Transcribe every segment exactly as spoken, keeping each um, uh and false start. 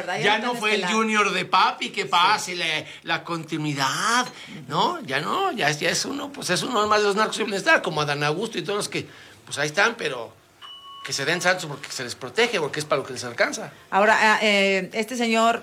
¿verdad? Ya, ya no, no tan fue el estelar. Junior de papi, que pase la, la continuidad, ¿no? Ya no, ya, ya es uno, pues es uno más de los narcos y bienestar, como Adán Augusto y todos los que, pues ahí están, pero que se den santos porque se les protege, porque es para lo que les alcanza. Ahora, eh, este señor,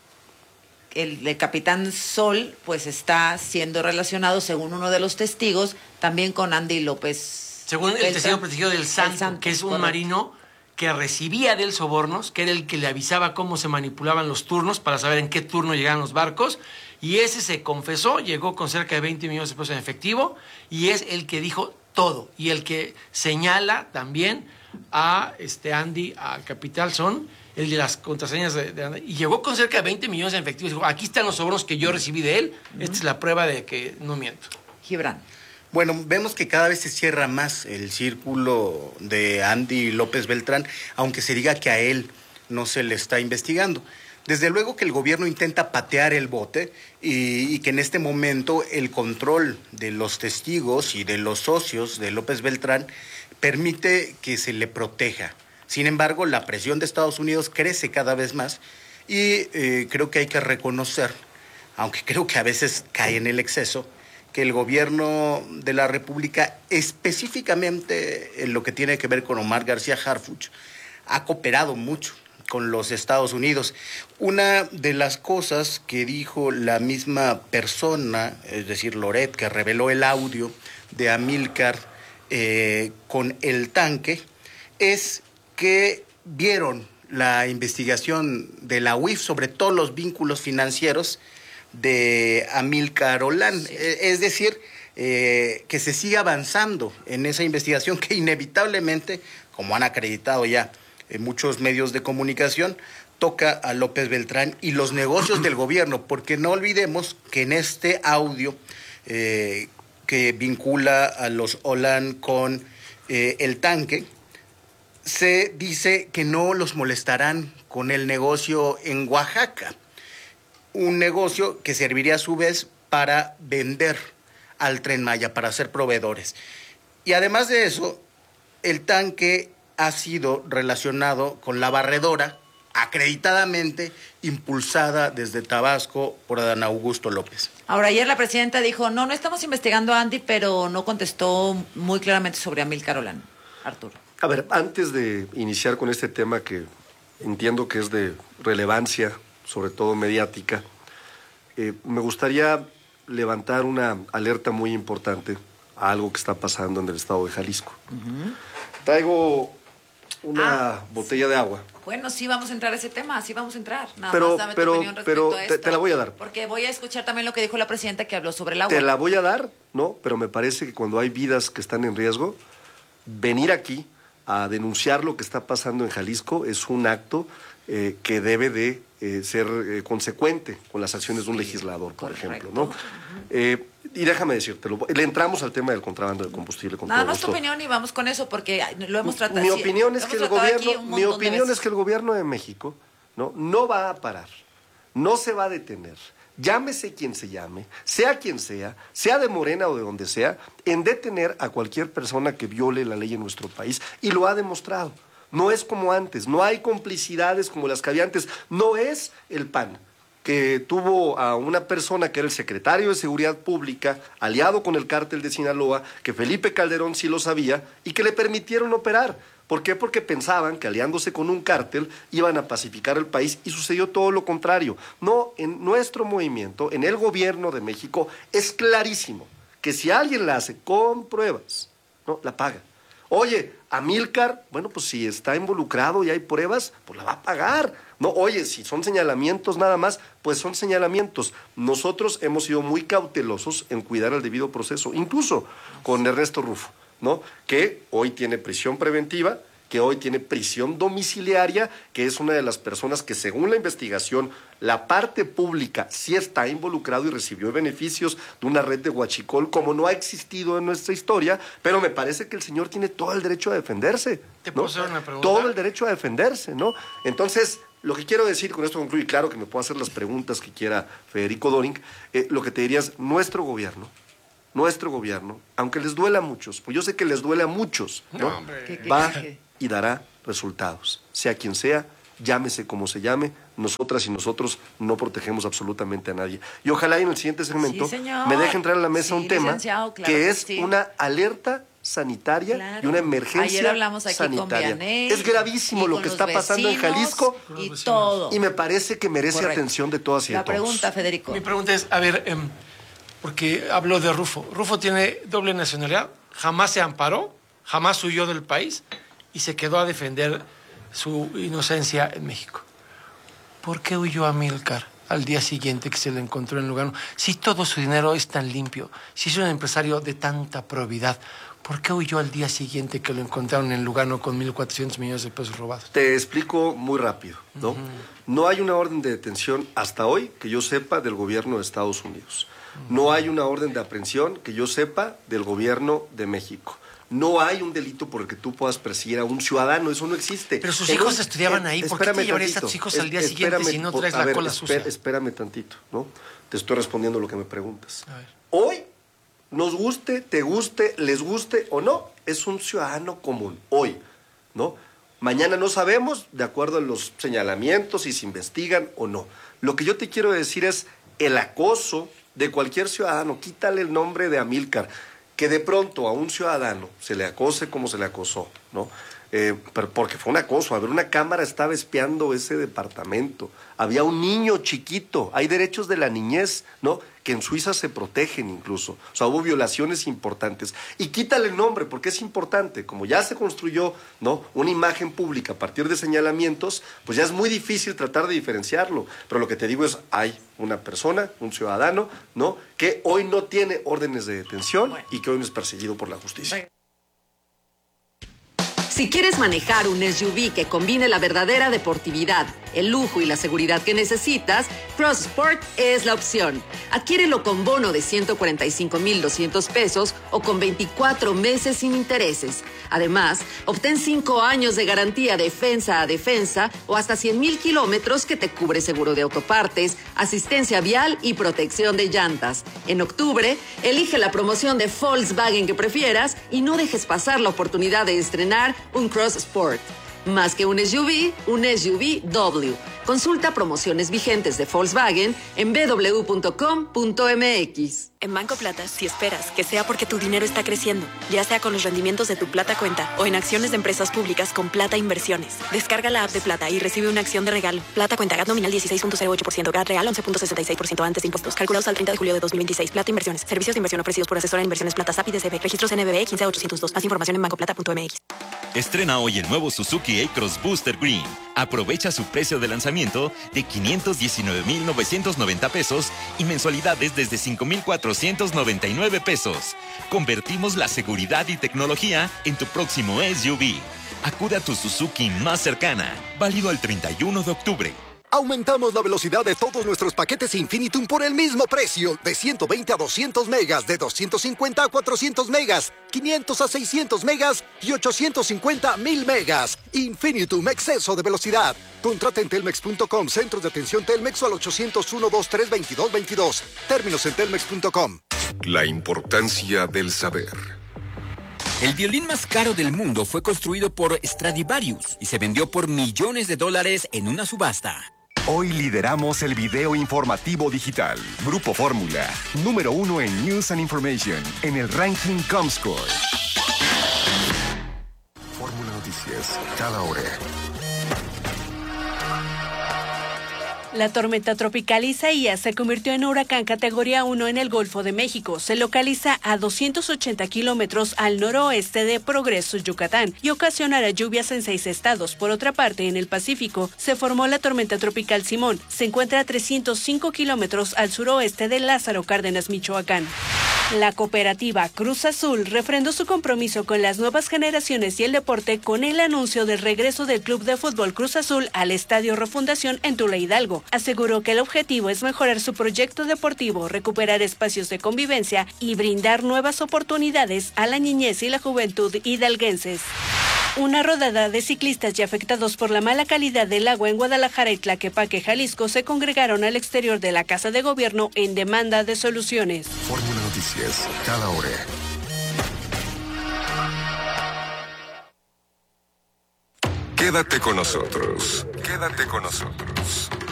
el, el capitán Sol, pues está siendo relacionado, según uno de los testigos, también con Andy López. Según el Beltrán. testigo protegido del Santo, Santo, que es un correcto. marino que recibía de él sobornos, que era el que le avisaba cómo se manipulaban los turnos para saber en qué turno llegaban los barcos, y ese se confesó, llegó con cerca de veinte millones de pesos en efectivo, y es el que dijo todo, y el que señala también a este Andy, a Capital Son, el de las contraseñas de, de Andy, y llegó con cerca de veinte millones en efectivo, y dijo, aquí están los sobornos que yo recibí de él, uh-huh. Esta es la prueba de que no miento. Gibran. Bueno, vemos que cada vez se cierra más el círculo de Andy López Beltrán, aunque se diga que a él no se le está investigando. Desde luego que el gobierno intenta patear el bote y, y que en este momento el control de los testigos y de los socios de López Beltrán permite que se le proteja. Sin embargo, la presión de Estados Unidos crece cada vez más y eh, creo que hay que reconocer, aunque creo que a veces cae en el exceso, que el gobierno de la República, específicamente en lo que tiene que ver con Omar García Harfuch, ha cooperado mucho con los Estados Unidos. Una de las cosas que dijo la misma persona, es decir, Loret, que reveló el audio de Amílcar eh, con el tanque, es que vieron la investigación de la U I F sobre todos los vínculos financieros de Amílcar Olán, sí. Es decir, eh, que se siga avanzando en esa investigación que inevitablemente, como han acreditado ya en muchos medios de comunicación, toca a López Beltrán y los negocios del gobierno, porque no olvidemos que en este audio eh, que vincula a los Olán con eh, el tanque, se dice que no los molestarán con el negocio en Oaxaca. Un negocio que serviría a su vez para vender al Tren Maya, para ser proveedores. Y además de eso, el tanque ha sido relacionado con la barredora, acreditadamente impulsada desde Tabasco por Adán Augusto López. Ahora, ayer la presidenta dijo, no, no estamos investigando a Andy, pero no contestó muy claramente sobre Amílcar Olán. Arturo. A ver, antes de iniciar con este tema que entiendo que es de relevancia, sobre todo mediática, eh, me gustaría levantar una alerta muy importante a algo que está pasando en el estado de Jalisco. Uh-huh. Traigo una ah, botella sí. de agua. Bueno, sí vamos a entrar a ese tema, sí vamos a entrar. Nada pero, más dame pero, tu opinión respecto pero a esto. Te, te la voy a dar. Porque voy a escuchar también lo que dijo la presidenta que habló sobre el agua. Te la voy a dar, ¿no? Pero me parece que cuando hay vidas que están en riesgo, venir aquí a denunciar lo que está pasando en Jalisco es un acto eh, que debe de eh, ser eh, consecuente con las acciones de un legislador, por Correcto. ejemplo, ¿no? Uh-huh. eh, y déjame decírtelo, le entramos al tema del contrabando de combustible con Nada todo más gusto. tu opinión y vamos con eso porque lo hemos tratado. Mi opinión es que el gobierno, mi opinión de es que el gobierno de México, ¿no? no va a parar, no se va a detener. Llámese quien se llame, sea quien sea, sea de Morena o de donde sea, en detener a cualquier persona que viole la ley en nuestro país, y lo ha demostrado. No es como antes, no hay complicidades como las que había antes, no es el P A N, que tuvo a una persona que era el secretario de Seguridad Pública, aliado con el cártel de Sinaloa, que Felipe Calderón sí lo sabía, y que le permitieron operar. ¿Por qué? Porque pensaban que aliándose con un cártel iban a pacificar el país y sucedió todo lo contrario. No, en nuestro movimiento, en el gobierno de México, es clarísimo que si alguien la hace con pruebas, ¿no? La paga. Oye, Amílcar, bueno, pues si está involucrado y hay pruebas, pues la va a pagar. No, oye, si son señalamientos nada más, pues son señalamientos. Nosotros hemos sido muy cautelosos en cuidar el debido proceso, incluso con Ernesto Rufo, ¿no? Que hoy tiene prisión preventiva, que hoy tiene prisión domiciliaria, que es una de las personas que según la investigación, la parte pública sí está involucrado y recibió beneficios de una red de huachicol como no ha existido en nuestra historia, pero me parece que el señor tiene todo el derecho a defenderse. ¿Te ¿no? puedo hacer una pregunta? Todo el derecho a defenderse, ¿no? Entonces, lo que quiero decir, con esto concluyo, y claro que me puedo hacer las preguntas que quiera Federico Doring, eh, lo que te diría es, nuestro gobierno, nuestro gobierno, aunque les duela a muchos, pues yo sé que les duele a muchos, ¿no? No, Va y dará resultados, sea quien sea, llámese como se llame, nosotras y nosotros no protegemos absolutamente a nadie. Y ojalá en el siguiente segmento Sí, señor. me deje entrar a la mesa Sí, un tema licenciado, claro que que es sí. una alerta sanitaria Claro. y una emergencia Ayer hablamos aquí sanitaria. con Vianey, es gravísimo y lo con que los está pasando en vecinos Jalisco y todo. y me parece que merece Correcto. atención de todas y La de todos. pregunta, Federico. Mi pregunta es, a ver, em, porque habló de Rufo. Rufo tiene doble nacionalidad, jamás se amparó, jamás huyó del país y se quedó a defender su inocencia en México. ¿Por qué huyó Amílcar al día siguiente que se le encontró en Lugano? Si todo su dinero es tan limpio, si es un empresario de tanta probidad, ¿por qué huyó al día siguiente que lo encontraron en Lugano con mil cuatrocientos millones de pesos robados? Te explico muy rápido, ¿no? Uh-huh. No hay una orden de detención hasta hoy que yo sepa del gobierno de Estados Unidos. Uh-huh. No hay una orden de aprehensión que yo sepa del gobierno de México. No hay un delito por el que tú puedas perseguir a un ciudadano, eso no existe. Pero sus hijos Entonces, estudiaban ahí, ¿por qué te llevarías a tus hijos al día siguiente si no traes la ver, cola espé, sucia? Espérame tantito, ¿no? Te estoy respondiendo lo que me preguntas. Hoy, nos guste, te guste, les guste o no, es un ciudadano común, hoy, ¿no? Mañana no sabemos, de acuerdo a los señalamientos, si se investigan o no. Lo que yo te quiero decir es el acoso de cualquier ciudadano, quítale el nombre de Amílcar, que de pronto a un ciudadano se le acose como se le acosó, ¿no? Eh, pero porque fue un acoso. A ver, una cámara estaba espiando ese departamento. Había un niño chiquito. Hay derechos de la niñez, ¿no? Que en Suiza se protegen incluso. O sea, hubo violaciones importantes. Y quítale el nombre, porque es importante. Como ya se construyó, ¿no?, una imagen pública a partir de señalamientos, pues ya es muy difícil tratar de diferenciarlo. Pero lo que te digo es, hay una persona, un ciudadano, ¿no?, que hoy no tiene órdenes de detención y que hoy no es perseguido por la justicia. Si quieres manejar un S U V que combine la verdadera deportividad, el lujo y la seguridad que necesitas, Cross Sport es la opción. Adquiérelo con bono de ciento cuarenta y cinco mil doscientos pesos o con veinticuatro meses sin intereses. Además, obtén cinco años de garantía defensa a defensa o hasta cien mil kilómetros que te cubre seguro de autopartes, asistencia vial y protección de llantas. En octubre, elige la promoción de Volkswagen que prefieras y no dejes pasar la oportunidad de estrenar un Cross Sport. Más que un S U V, un S U V W. Consulta promociones vigentes de Volkswagen en b w punto com punto m x. En Banco Plata, si esperas que sea porque tu dinero está creciendo, ya sea con los rendimientos de tu Plata Cuenta o en acciones de empresas públicas con Plata Inversiones. Descarga la app de Plata y recibe una acción de regalo. Plata Cuenta, G A T nominal dieciséis punto cero ocho por ciento, G A T real once punto sesenta y seis por ciento antes de impuestos. Calculados al treinta de julio de dos mil veintiséis. Plata Inversiones. Servicios de inversión ofrecidos por asesora en inversiones Plata S A P y D C B. Registros N B B quince ochocientos dos. Más información en banco plata punto m x. Estrena hoy el nuevo Suzuki A-Cross Booster Green. Aprovecha su precio de lanzamiento de quinientos diecinueve mil novecientos noventa pesos y mensualidades desde cinco mil cuatrocientos noventa y nueve pesos. Convertimos la seguridad y tecnología en tu próximo S U V. Acude a tu Suzuki más cercana. Válido el treinta y uno de octubre. Aumentamos la velocidad de todos nuestros paquetes Infinitum por el mismo precio. De ciento veinte a doscientos megas, de doscientos cincuenta a cuatrocientos megas, quinientos a seiscientos megas y ochocientos cincuenta a mil megas. Infinitum, exceso de velocidad. Contrata en telmex punto com, centros de atención Telmex o al ochocientos uno, veintitrés, veintidós, veintidós. Términos en telmex punto com. La importancia del saber. El violín más caro del mundo fue construido por Stradivarius y se vendió por millones de dólares en una subasta. Hoy lideramos el video informativo digital. Grupo Fórmula, número uno en News and Information, en el ranking Comscore. Fórmula Noticias, cada hora. La tormenta tropical Isaías se convirtió en huracán categoría uno en el Golfo de México. Se localiza a doscientos ochenta kilómetros al noroeste de Progreso, Yucatán, y ocasionará lluvias en seis estados. Por otra parte, en el Pacífico, se formó la tormenta tropical Simón. Se encuentra a trescientos cinco kilómetros al suroeste de Lázaro Cárdenas, Michoacán. La cooperativa Cruz Azul refrendó su compromiso con las nuevas generaciones y el deporte con el anuncio del regreso del Club de Fútbol Cruz Azul al Estadio Refundación en Tula Hidalgo. Aseguró que el objetivo es mejorar su proyecto deportivo, recuperar espacios de convivencia y brindar nuevas oportunidades a la niñez y la juventud hidalguenses. Una rodada de ciclistas y afectados por la mala calidad del agua en Guadalajara y Tlaquepaque, Jalisco, se congregaron al exterior de la Casa de Gobierno en demanda de soluciones. Fórmula Noticias, cada hora. Quédate con nosotros. Quédate con nosotros.